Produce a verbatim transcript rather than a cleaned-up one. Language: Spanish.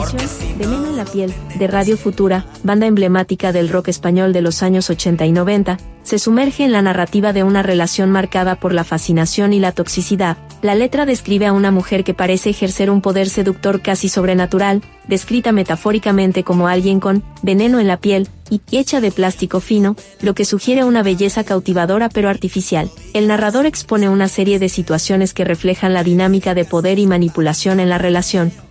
canción, Veneno en la piel, de Radio Futura, banda emblemática del rock español de los años ochenta y noventa, se sumerge en la narrativa de una relación marcada por la fascinación y la toxicidad. La letra describe a una mujer que parece ejercer un poder seductor casi sobrenatural, descrita metafóricamente como alguien con veneno en la piel, y hecha de plástico fino, lo que sugiere una belleza cautivadora pero artificial. El narrador expone una serie de situaciones que reflejan la dinámica de poder y manipulación en la relación,